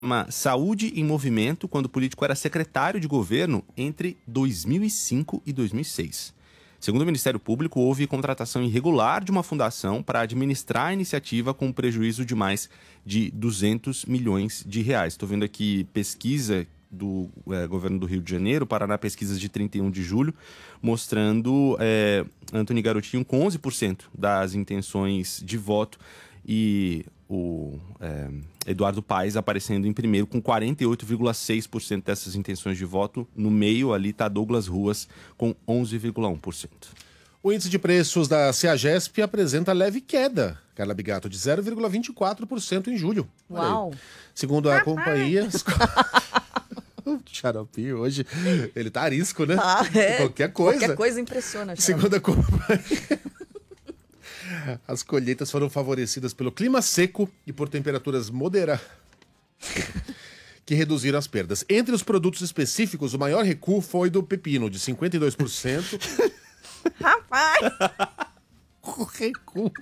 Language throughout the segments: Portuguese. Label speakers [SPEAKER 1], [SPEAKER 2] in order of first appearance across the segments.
[SPEAKER 1] Saúde em Movimento, quando o político era secretário de governo entre 2005 e 2006. Segundo o Ministério Público, houve contratação irregular de uma fundação para administrar a iniciativa com prejuízo de mais de 200 milhões de reais. Estou vendo aqui pesquisa do governo do Rio de Janeiro, Paraná Pesquisas de 31 de julho, mostrando Antony Garotinho com 11% das intenções de voto e o Eduardo Paes aparecendo em primeiro com 48,6% dessas intenções de voto. No meio ali está Douglas Ruas com 11,1%.
[SPEAKER 2] O índice de preços da CEAGESP apresenta leve queda, Carla Bigato, de 0,24% em julho.
[SPEAKER 3] Uau!
[SPEAKER 2] Segundo a companhia... O Xaropinho hoje, ele tá arisco, né? Qualquer coisa.
[SPEAKER 3] Qualquer coisa impressiona.
[SPEAKER 2] Segundo a companhia... As colheitas foram favorecidas pelo clima seco e por temperaturas moderadas que reduziram as perdas. Entre os produtos específicos, o maior recuo foi do pepino, de 52%.
[SPEAKER 3] Rapaz!
[SPEAKER 2] O recuo.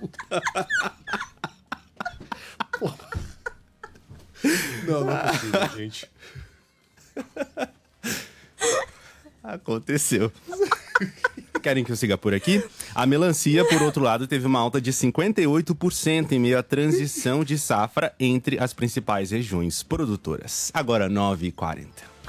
[SPEAKER 2] Não é possível, gente.
[SPEAKER 1] Aconteceu. Querem que eu siga por aqui? A melancia, por outro lado, teve uma alta de 58% em meio à transição de safra entre as principais regiões produtoras. Agora 9h40.